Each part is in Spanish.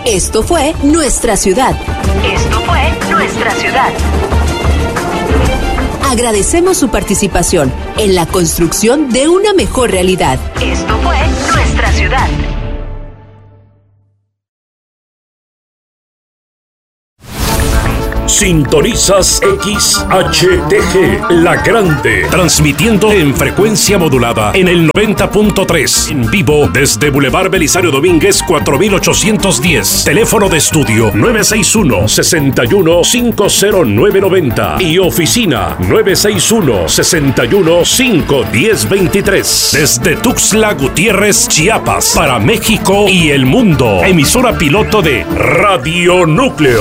Esto fue Nuestra Ciudad. Esto fue Nuestra Ciudad. Agradecemos su participación en la construcción de una mejor realidad. Esto fue Nuestra Ciudad. Sintonizas XHTG, La Grande, transmitiendo en frecuencia modulada en el 90.3, en vivo desde Boulevard Belisario Domínguez 4810, teléfono de estudio 961-61-50990 y oficina 961-61-51023, desde Tuxtla Gutiérrez, Chiapas, para México y el mundo, emisora piloto de Radio Núcleo.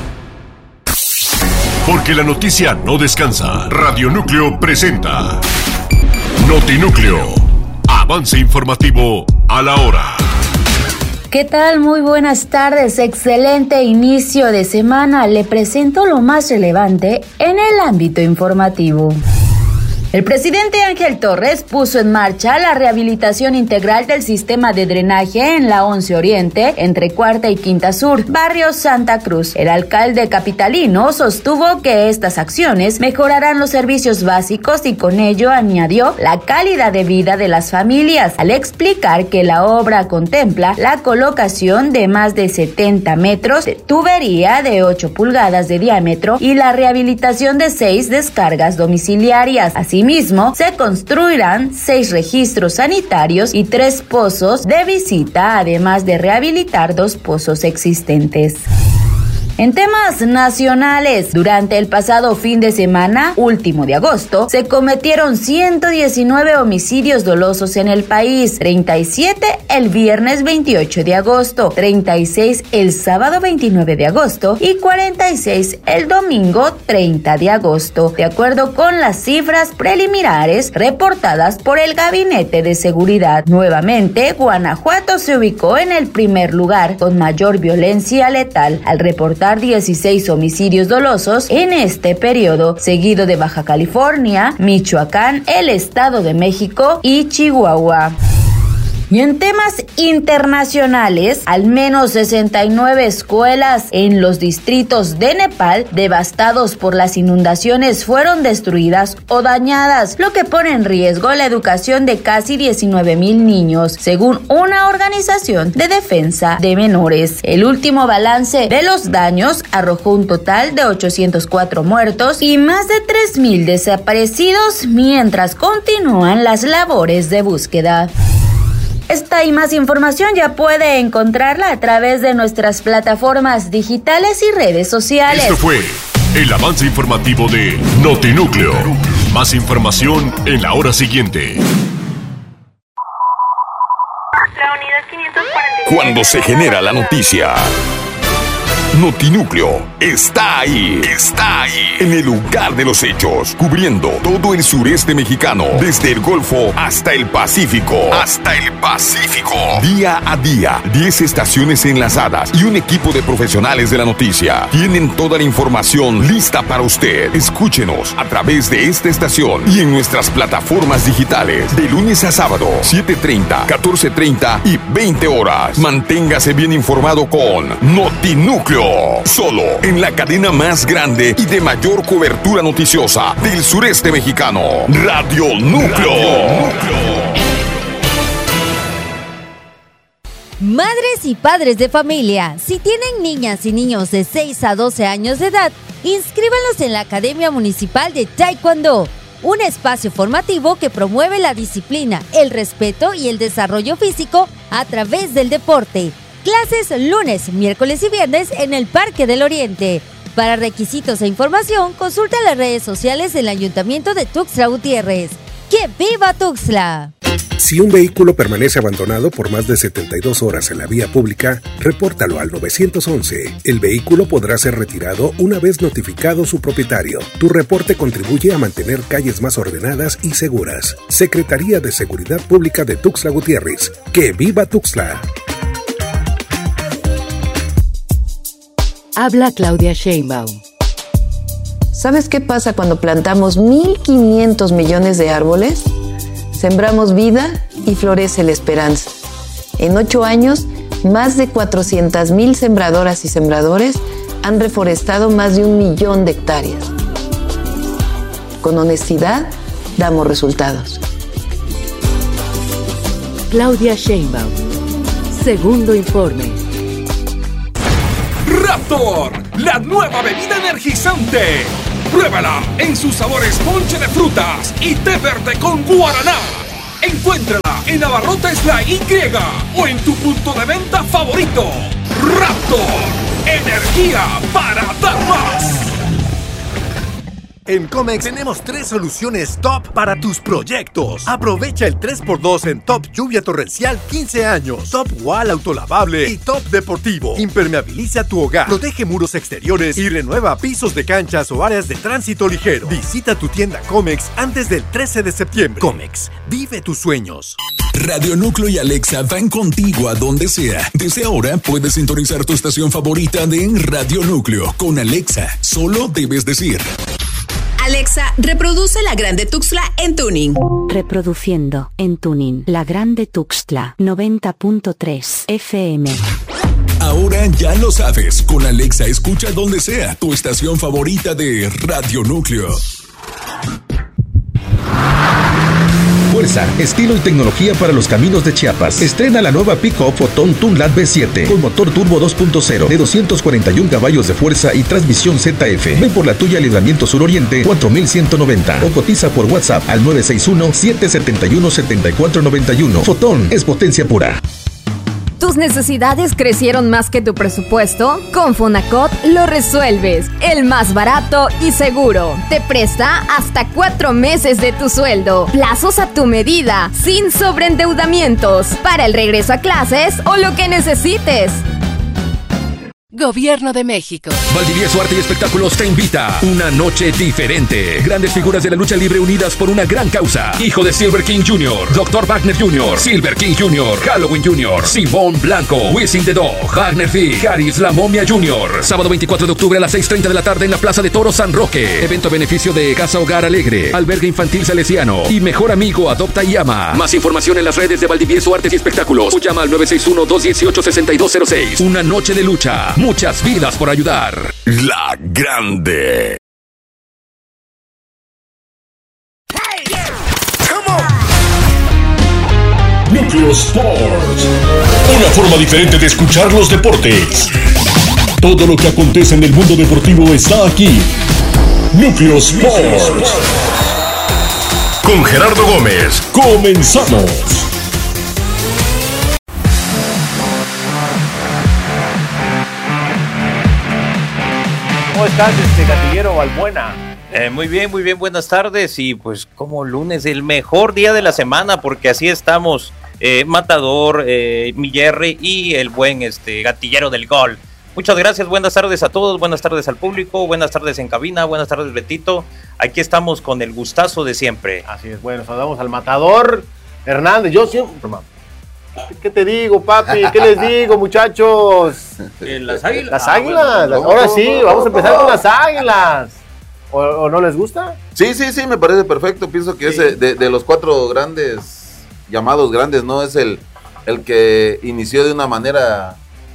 Porque la noticia no descansa. Radio Núcleo presenta Notinúcleo. Avance informativo a la hora. ¿Qué tal? Muy buenas tardes. Excelente inicio de semana. Le presento lo más relevante en el ámbito informativo. El presidente Ángel Torres puso en marcha la rehabilitación integral del sistema de drenaje en la 11 Oriente, entre Cuarta y Quinta Sur, barrio Santa Cruz. El alcalde capitalino sostuvo que estas acciones mejorarán los servicios básicos y con ello añadió la calidad de vida de las familias, al explicar que la obra contempla la colocación de más de 70 metros de tubería de 8 pulgadas de diámetro y la rehabilitación de 6 descargas domiciliarias. Asimismo, se construirán 6 registros sanitarios y 3 pozos de visita, además de rehabilitar 2 pozos existentes. En temas nacionales, durante el pasado fin de semana, último de agosto, se cometieron 119 homicidios dolosos en el país, 37 el viernes 28 de agosto, 36 el sábado 29 de agosto y 46 el domingo 30 de agosto, de acuerdo con las cifras preliminares reportadas por el Gabinete de Seguridad. Nuevamente, Guanajuato se ubicó en el primer lugar con mayor violencia letal, al reportar 16 homicidios dolosos en este periodo, seguido de Baja California, Michoacán, el Estado de México y Chihuahua. Y en temas internacionales, al menos 69 escuelas en los distritos de Nepal devastados por las inundaciones fueron destruidas o dañadas, lo que pone en riesgo la educación de casi 19,000 niños, según una organización de defensa de menores. El último balance de los daños arrojó un total de 804 muertos y más de 3,000 desaparecidos, mientras continúan las labores de búsqueda. Esta y más información ya puede encontrarla a través de nuestras plataformas digitales y redes sociales. Esto fue el avance informativo de Notinúcleo. Más información en la hora siguiente. La unidad 545. Cuando se genera la noticia, Notinúcleo está ahí, en el lugar de los hechos, cubriendo todo el sureste mexicano, desde el Golfo hasta el Pacífico. Día a día, 10 estaciones enlazadas y un equipo de profesionales de la noticia. Tienen toda la información lista para usted. Escúchenos a través de esta estación y en nuestras plataformas digitales, de lunes a sábado, 7:30, 14:30 y 20 horas. Manténgase bien informado con Notinúcleo. Solo en la cadena más grande y de mayor cobertura noticiosa del sureste mexicano, Radio Núcleo. Madres y padres de familia, si tienen niñas y niños de 6 a 12 años de edad, inscríbanlos en la Academia Municipal de Taekwondo, un espacio formativo que promueve la disciplina, el respeto y el desarrollo físico a través del deporte. Clases lunes, miércoles y viernes en el Parque del Oriente. Para requisitos e información, consulta las redes sociales del Ayuntamiento de Tuxtla Gutiérrez. ¡Que viva Tuxtla! Si un vehículo permanece abandonado por más de 72 horas en la vía pública, repórtalo al 911. El vehículo podrá ser retirado una vez notificado su propietario. Tu reporte contribuye a mantener calles más ordenadas y seguras. Secretaría de Seguridad Pública de Tuxtla Gutiérrez. ¡Que viva Tuxtla! Habla Claudia Sheinbaum. ¿Sabes qué pasa cuando plantamos 1,500 millones de árboles? Sembramos vida y florece la esperanza. En 8 años Más de 400,000 sembradoras y sembradores han reforestado más de 1 millón de hectáreas. Con honestidad, damos resultados. Claudia Sheinbaum. Segundo informe. Raptor, la nueva bebida energizante. Pruébala en sus sabores ponche de frutas y té verde con guaraná. Encuéntrala en Abarrotes La Y o en tu punto de venta favorito. Raptor, energía para dar más. En Comex tenemos 3 soluciones top para tus proyectos. Aprovecha el 3x2 en Top Lluvia Torrencial 15 años, Top Wall Autolavable y Top Deportivo. Impermeabiliza tu hogar, protege muros exteriores y renueva pisos de canchas o áreas de tránsito ligero. Visita tu tienda Comex antes del 13 de septiembre. Comex, vive tus sueños. Radio Núcleo y Alexa van contigo a donde sea. Desde ahora puedes sintonizar tu estación favorita de Radio Núcleo. Con Alexa, solo debes decir: Alexa, reproduce La Grande Tuxtla en tuning. Reproduciendo en tuning La Grande Tuxtla 90.3 FM. Ahora ya lo sabes, con Alexa escucha donde sea tu estación favorita de Radio Núcleo. Fuerza, estilo y tecnología para los caminos de Chiapas. Estrena la nueva pick-up Fotón Tunlad B7 con motor turbo 2.0 de 241 caballos de fuerza y transmisión ZF. Ven por la tuya a Libramiento Suroriente 4190 o cotiza por WhatsApp al 961-771-7491. Fotón es potencia pura. ¿Tus necesidades crecieron más que tu presupuesto? Con Fonacot lo resuelves. El más barato y seguro. Te presta hasta 4 meses de tu sueldo. Plazos a tu medida, sin sobreendeudamientos. Para el regreso a clases o lo que necesites. Gobierno de México. Valdivieso Arte y Espectáculos te invita. Una noche diferente. Grandes figuras de la lucha libre unidas por una gran causa. Hijo de Silver King Jr., Dr. Wagner Jr., Silver King Jr., Halloween Jr., Simón Blanco, Wisin the Dog, Wagner Fig, Haris La Momia Jr. Sábado 24 de octubre a las 6:30 de la tarde en la Plaza de Toros San Roque. Evento a beneficio de Casa Hogar Alegre, Albergue Infantil Salesiano y Mejor Amigo Adopta y Ama. Más información en las redes de Valdivieso Artes y Espectáculos o llama al 961-218-6206. Una noche de lucha. Muchas vidas por ayudar. La Grande. Núcleo Sports. Una forma diferente de escuchar los deportes. Todo lo que acontece en el mundo deportivo está aquí. Núcleo Sports. Con Gerardo Gómez. Comenzamos. ¿Cómo estás, gatillero Balbuena? Muy bien, buenas tardes. Y pues como lunes, el mejor día de la semana, porque así estamos, Matador, mi Jerry y el buen gatillero del gol. Muchas gracias, buenas tardes a todos, buenas tardes al público, buenas tardes en cabina, buenas tardes Betito. Aquí estamos con el gustazo de siempre. Así es, bueno, saludamos al Matador Hernández. Yo siempre... ¿Qué te digo, papi? ¿Qué les digo, muchachos? Las águilas. Las águilas. Ahora sí, vamos a empezar con las águilas. ¿O no les gusta? Sí, me parece perfecto. Pienso que ese de los 4 grandes, llamados grandes, ¿no? Es el que inició de una manera...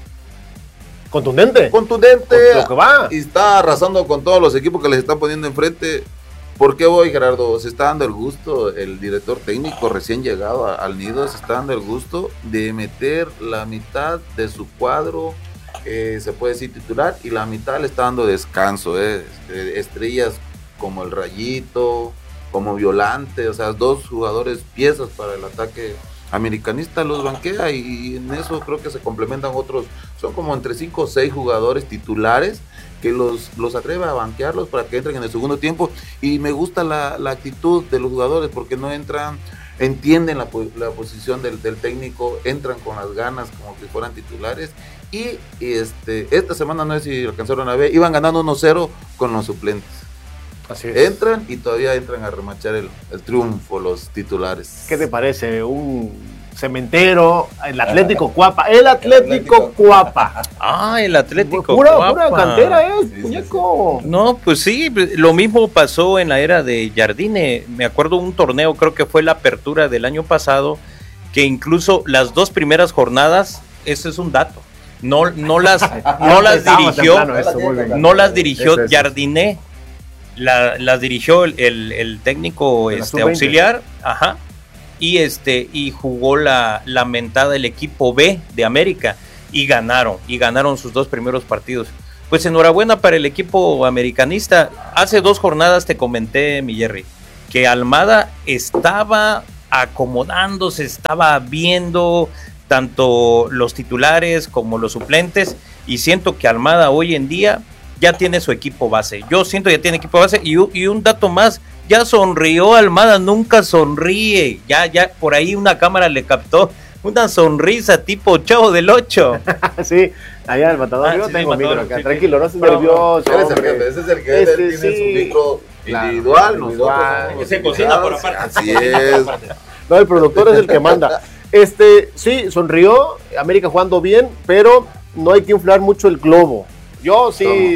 Contundente. Lo que va. Y está arrasando con todos los equipos que les están poniendo enfrente. ¿Por qué voy, Gerardo? Se está dando el gusto, el director técnico recién llegado al nido, se está dando el gusto de meter la mitad de su cuadro, se puede decir titular, y la mitad le está dando descanso, estrellas como el Rayito, como Violante, o sea, 2 jugadores piezas para el ataque americanista, los banquea, y en eso creo que se complementan otros, son como entre 5 o 6 jugadores titulares que los atreve a banquearlos para que entren en el segundo tiempo, y me gusta la actitud de los jugadores porque no entran, entienden la posición del técnico, entran con las ganas como que fueran titulares, y esta semana no sé si alcanzaron a ver, iban ganando 1-0 con los suplentes. Así es. Entran y todavía entran a remachar el triunfo los titulares. ¿Qué te parece? Un cementero, el Atlético Cuapa. El Atlético Cuapa. El Atlético Cuapa. Pura cantera muñeco. No, pues sí, lo mismo pasó en la era de Jardine. Me acuerdo un torneo, creo que fue la apertura del año pasado, que incluso las 2 primeras jornadas ese es un dato. No las dirigió Jardiné, las dirigió el técnico auxiliar, y jugó la mentada el equipo B de América y ganaron sus 2 primeros partidos. Pues enhorabuena para el equipo americanista. Hace 2 jornadas te comenté, mi Jerry, que Almada estaba acomodándose, estaba viendo tanto los titulares como los suplentes, y siento que Almada hoy en día ya tiene su equipo base. Yo siento que ya tiene equipo base, y un dato más, ya sonrió Almada, nunca sonríe, ya por ahí una cámara le captó una sonrisa tipo Chavo del 8. Sí, allá el matador, yo tengo micro acá, tranquilo, no estés nervioso. Ese es el que tiene su micro individual, que se cocina por aparte. Así es. No, el productor es el que manda. Sí, sonrió, América jugando bien, pero no hay que inflar mucho el globo. Yo sí,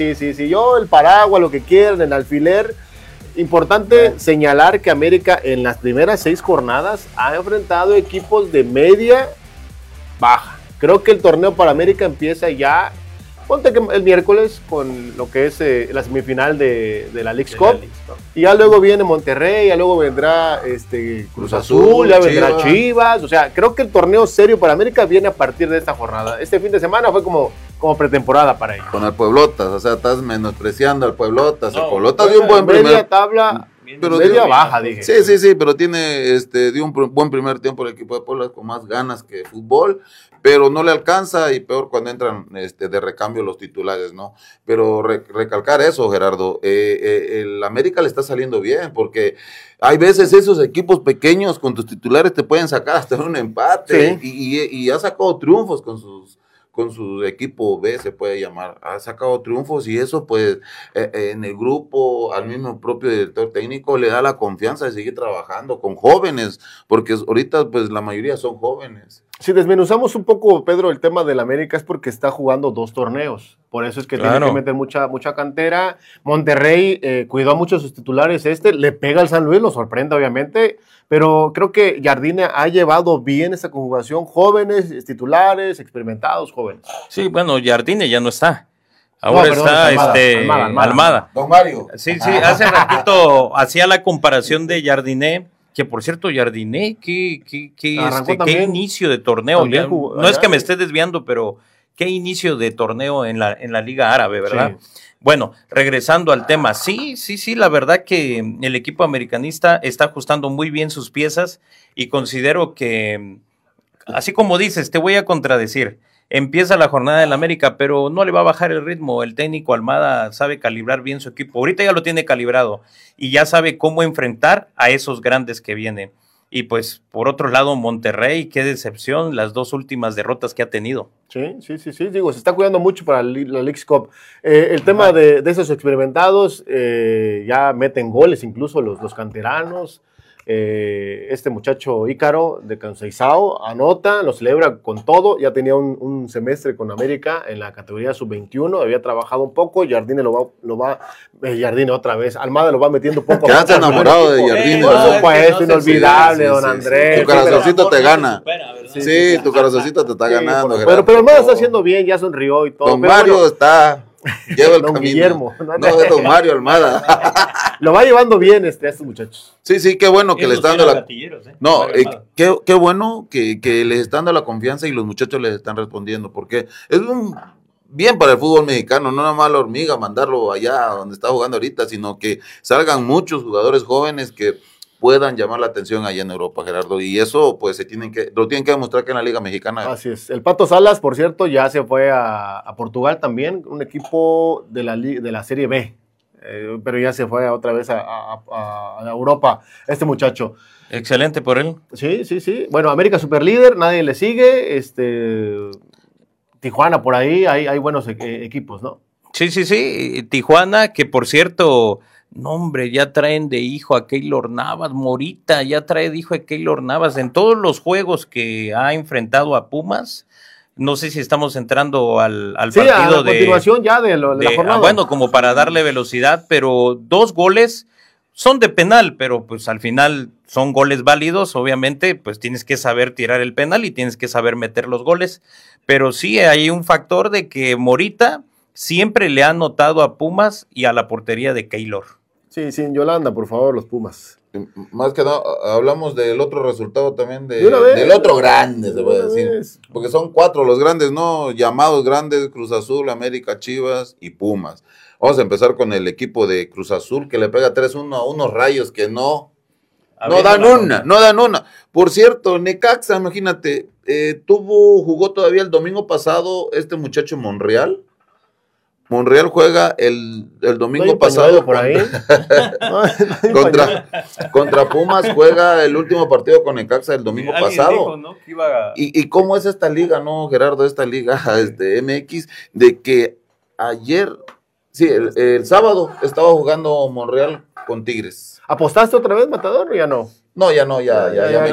yo el paraguas, lo que quieran, el alfiler. Importante señalar que América en las primeras 6 jornadas ha enfrentado equipos de media baja. Creo que el torneo para América empieza ya, ponte que el miércoles con lo que es la semifinal de la Leagues Cup, y ya luego viene Monterrey, ya luego vendrá Cruz Azul, ya vendrá Chivas. O sea, creo que el torneo serio para América viene a partir de esta jornada. Este fin de semana fue como pretemporada para ellos. Con el Pueblotas, o sea, estás menospreciando al Pueblotas. El Pueblotas dio un buen media tabla, pero media baja, dije. Sí, pero dio un buen primer tiempo el equipo de Puebla con más ganas que fútbol, pero no le alcanza, y peor cuando entran de recambio los titulares, ¿no? Pero recalcar eso, Gerardo, el América le está saliendo bien, porque hay veces esos equipos pequeños con tus titulares te pueden sacar hasta un empate, y ha sacado triunfos con su equipo B, se puede llamar, ha sacado triunfos, y eso pues en el grupo, al mismo propio director técnico le da la confianza de seguir trabajando con jóvenes, porque ahorita pues la mayoría son jóvenes. Si desmenuzamos un poco, Pedro, el tema del América es porque está jugando 2 torneos, por eso es que tiene que meter mucha cantera. Monterrey cuidó mucho a sus titulares, le pega al San Luis, lo sorprende obviamente, pero creo que Jardine ha llevado bien esa conjugación, jóvenes, titulares, experimentados, jóvenes. Sí, bueno, Jardine ya no está. Ahora está Almada. Don Mario. Sí, hace ratito hacía la comparación de Jardine, que por cierto, Jardine, qué inicio de torneo. No es que me esté desviando, pero qué inicio de torneo en la Liga Árabe, ¿verdad? Sí. Bueno, regresando al tema, sí, la verdad que el equipo americanista está ajustando muy bien sus piezas, y considero que, así como dices, te voy a contradecir, empieza la jornada del América, pero no le va a bajar el ritmo. El técnico Almada sabe calibrar bien su equipo, ahorita ya lo tiene calibrado, y ya sabe cómo enfrentar a esos grandes que vienen. Y pues, por otro lado, Monterrey, qué decepción, las 2 últimas derrotas que ha tenido. Sí, digo, se está cuidando mucho para la Leagues Cup. El tema de esos experimentados, ya meten goles incluso los canteranos. Este muchacho Ícaro de Conceizao anota, lo celebra con todo, ya tenía un semestre con América en la categoría sub-21, había trabajado un poco, Jardine Jardine otra vez, Almada lo va metiendo poco a poco. Quedaste enamorado de Jardine. Por supuesto, inolvidable, don Andrés. Tu corazoncito te gana. Sí, tu corazoncito te está ganando. Pero Almada está haciendo bien, ya sonrió y todo. Don Mario está... Lleva el don camino. Guillermo. No, es don Mario Almada. Lo va llevando bien a estos muchachos. Sí, qué bueno que le están dando la... No, qué bueno que les están dando la confianza y los muchachos les están respondiendo, porque es bien para el fútbol mexicano, no nada más la hormiga mandarlo allá donde está jugando ahorita, sino que salgan muchos jugadores jóvenes que puedan llamar la atención allá en Europa, Gerardo, y eso pues lo tienen que demostrar que en la Liga Mexicana. Así es. El Pato Salas, por cierto, ya se fue a Portugal también, un equipo de la Serie B, pero ya se fue otra vez a Europa este muchacho. Excelente por él. Sí. Bueno, América superlíder, nadie le sigue, Tijuana por ahí, hay buenos equipos, ¿no? Sí. Tijuana, que por cierto... No, hombre, ya traen de hijo a Keylor Navas, Morita ya trae de hijo a Keylor Navas en todos los juegos que ha enfrentado a Pumas. No sé si estamos entrando al partido de continuación ya de la jornada. Bueno, como para darle velocidad, pero 2 goles son de penal, pero pues al final son goles válidos, obviamente, pues tienes que saber tirar el penal y tienes que saber meter los goles, pero sí hay un factor de que Morita siempre le ha anotado a Pumas y a la portería de Keylor. Sí, Yolanda, por favor, los Pumas. Más que nada, hablamos del otro resultado también, del otro grande, se puede decir. Porque son 4 los grandes, ¿no? Llamados grandes: Cruz Azul, América, Chivas y Pumas. Vamos a empezar con el equipo de Cruz Azul, que le pega 3-1 a unos Rayos que no dan una. Por cierto, Necaxa, imagínate, jugó todavía el domingo pasado este muchacho Monreal. Monreal juega el domingo pasado por ahí. contra Pumas, juega el último partido con Necaxa el domingo pasado. Dijo, ¿no? Que iba ¿Y cómo es esta liga, no, Gerardo? Esta liga MX, de que ayer, el sábado estaba jugando Monreal con Tigres. ¿Apostaste otra vez, Matador, o ya no? No, ya no, ya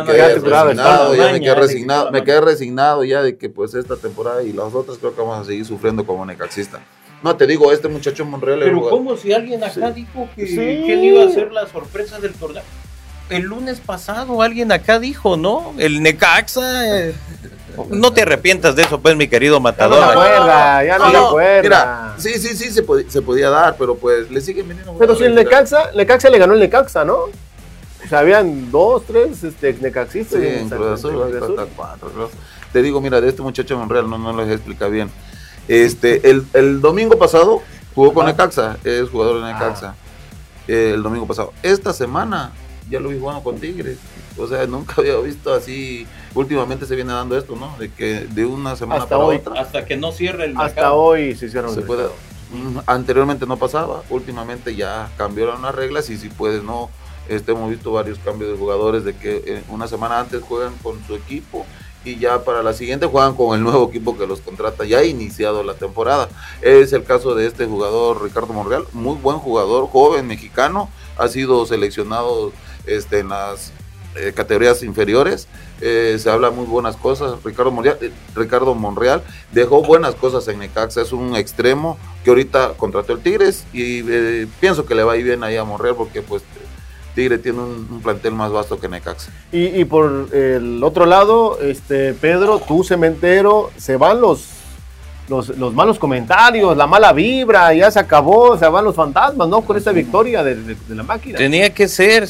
me quedé resignado ya de que pues esta temporada y las otras creo que vamos a seguir sufriendo como necaxista. No, te digo, este muchacho Monreal... Pero como si alguien acá dijo que quién iba a ser la sorpresa del torneo. El lunes pasado alguien acá dijo, ¿no? El Necaxa... No te arrepientas de eso, pues, mi querido Matador. Ya no me acuerda. Mira, sí, se podía dar, pero pues le siguen viniendo... Pero si el Necaxa le ganó el Necaxa, ¿no? O sea, habían 2, 3 necaxistas. Sí, en Cruz Azul, 4. Te digo, mira, de este muchacho Monreal no les explica bien. El domingo pasado jugó con Necaxa, es jugador de Necaxa. El domingo pasado. Esta semana ya lo vi jugando con Tigres. O sea, nunca había visto así. Últimamente se viene dando esto, ¿no? De que de una semana hasta para hoy, otra. Hasta que no cierre el mercado. Hasta hoy se hicieron. Anteriormente no pasaba, últimamente ya cambiaron las reglas y si puedes, no. Hemos visto varios cambios de jugadores de que una semana antes juegan con su equipo y ya para la siguiente juegan con el nuevo equipo que los contrata. Ya ha iniciado la temporada. Es el caso de este jugador Ricardo Monreal, muy buen jugador, joven mexicano, ha sido seleccionado en las categorías inferiores. Se habla muy buenas cosas. Ricardo Monreal dejó buenas cosas en Necaxa, es un extremo que ahorita contrató el Tigres y pienso que le va a ir bien ahí a Monreal porque pues Tigre tiene un plantel más vasto que Necaxa. Y por el otro lado, Pedro, tu cementero, se van los malos comentarios, la mala vibra, ya se acabó, se van los fantasmas, ¿no? Con esta victoria de la máquina. Tenía que ser,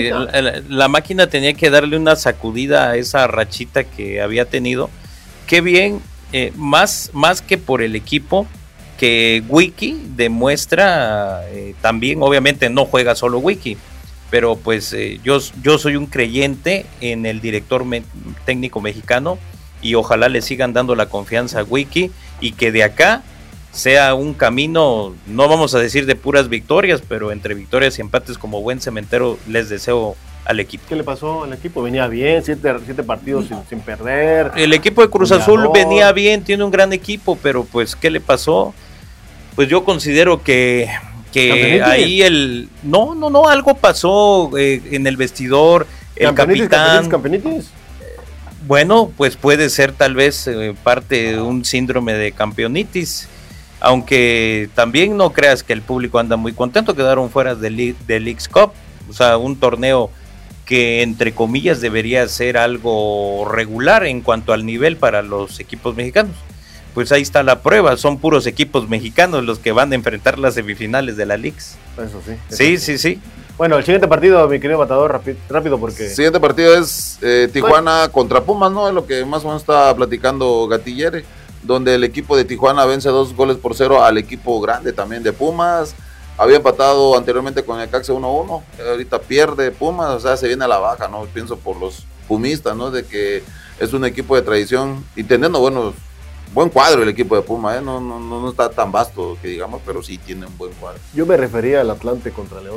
la máquina tenía que darle una sacudida a esa rachita que había tenido. Qué bien, más que por el equipo, que Wiki demuestra también, obviamente no juega solo Wiki, pero pues yo soy un creyente en el director técnico mexicano y ojalá le sigan dando la confianza a Wiki y que de acá sea un camino, no vamos a decir de puras victorias, pero entre victorias y empates como buen cementero les deseo al equipo. ¿Qué le pasó al equipo? Venía bien, 7 partidos sin perder. El equipo de Cruz Azul venía bien, tiene un gran equipo, pero pues ¿qué le pasó? Pues yo considero que ahí algo pasó en el vestidor, el capitán. ¿Campeonitis? Bueno, pues puede ser tal vez parte de un síndrome de campeonitis, aunque también no creas que el público anda muy contento, quedaron fuera del Leagues Cup, o sea, un torneo que entre comillas debería ser algo regular en cuanto al nivel para los equipos mexicanos. Pues ahí está la prueba, son puros equipos mexicanos los que van a enfrentar las semifinales de la Leagues. Eso sí. Sí. Bueno, el siguiente partido, mi querido Matador, rápido porque... El siguiente partido es Tijuana contra Pumas, ¿no? Es lo que más o menos está platicando Gatillere, donde el equipo de Tijuana vence 2-0 al equipo grande también de Pumas. Había empatado anteriormente con el Necaxa 1-1, ahorita pierde Pumas, o sea, se viene a la baja, ¿no? Pienso por los pumistas, ¿no? De que es un equipo de tradición y teniendo buen cuadro el equipo de Puma, no está tan vasto que digamos, pero sí tiene un buen cuadro. Yo me refería al Atlante contra León.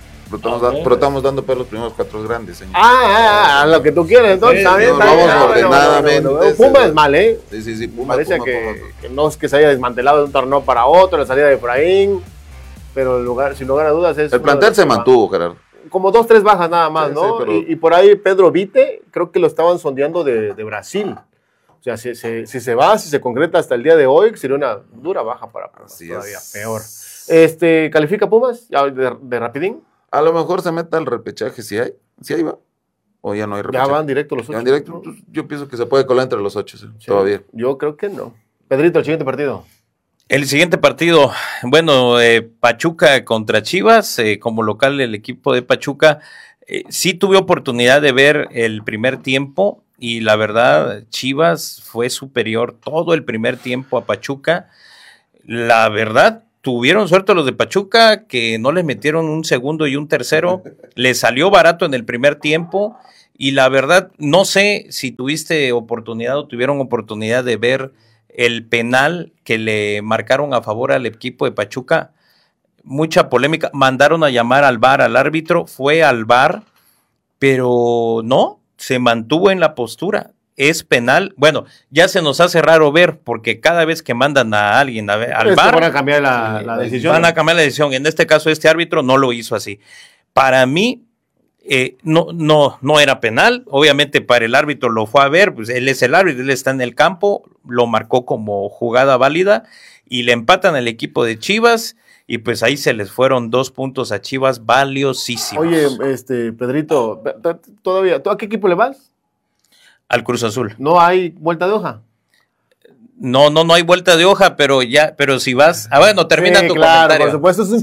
Pero estamos dando per los primeros 4 grandes, señor. A lo que tú quieres, entonces también. Vamos ordenadamente. Puma es mal, ¿eh? Sí, Puma. Parece que no es que se haya desmantelado de un torneo para otro, la salida de Efraín, pero sin lugar a dudas es... El plantel se mantuvo, Gerardo. Como 2-3 bajas nada más, sí, ¿no? Sí, pero... y por ahí Pedro Vite, creo que lo estaban sondeando de Brasil. O sea, si se concreta hasta el día de hoy, sería una dura baja para Pumas, todavía peor. ¿Califica Pumas? ¿Ya de rapidín? A lo mejor se meta al repechaje, si hay va. O ya no hay repechaje. Ya van directo los 8. Directo, yo pienso que se puede colar entre los 8, sí, todavía. Yo creo que no. Pedrito, el siguiente partido. El siguiente partido, bueno, Pachuca contra Chivas, como local el equipo de Pachuca, sí tuve oportunidad de ver el primer tiempo y la verdad Chivas fue superior todo el primer tiempo a Pachuca. La verdad, tuvieron suerte los de Pachuca que no les metieron un segundo y un tercero, les salió barato en el primer tiempo y la verdad no sé si tuviste oportunidad o tuvieron oportunidad de ver el penal que le marcaron a favor al equipo de Pachuca. Mucha polémica, mandaron a llamar al VAR al árbitro, fue al VAR, pero no, se mantuvo en la postura. Es penal. Bueno, ya se nos hace raro ver, porque cada vez que mandan a alguien al VAR, van a cambiar la decisión. Van a cambiar la decisión. En este caso, este árbitro no lo hizo así. Para mí, no era penal. Obviamente, para el árbitro lo fue a ver, pues él es el árbitro, él está en el campo, lo marcó como jugada válida y le empatan al equipo de Chivas. Y pues ahí se les fueron 2 puntos a Chivas valiosísimos. Oye, Pedrito, todavía, ¿tú a qué equipo le vas? Al Cruz Azul. ¿No hay vuelta de hoja? No hay vuelta de hoja, pero si vas... bueno, termina tu comentario. Por supuesto, es un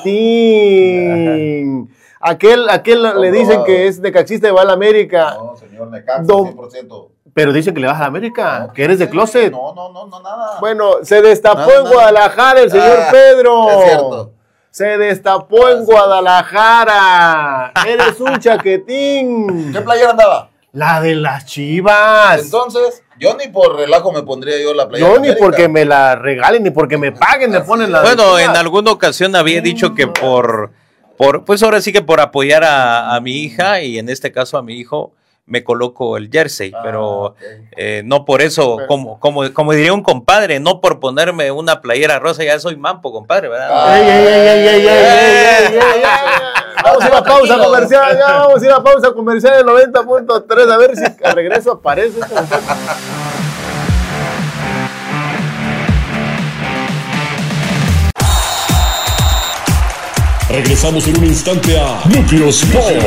chaquetín. Aquel le dicen que es necaxista y va a la América. No, señor, Necaxa, 100%. Pero dicen que le vas a la América, que eres de closet. No, nada. Bueno, se destapó en Guadalajara el señor Pedro. Es cierto. Se destapó en Guadalajara. Eres un chaquetín. ¿Qué playera andaba? La de las Chivas. Entonces, yo ni por relajo me pondría yo la playera. Yo ni porque me la regalen, ni porque me paguen, me ponen la. Bueno, en alguna ocasión había dicho que pues ahora sí que por apoyar a mi hija y en este caso a mi hijo, me coloco el jersey, pero no por eso, como diría un compadre, no por ponerme una playera rosa, ya soy mampo, compadre, ¿verdad? Vamos a ir a pausa comercial, vamos a ir a pausa comercial en 90.3, a ver si al regreso aparece. Regresamos en un instante a Núcleo Sport.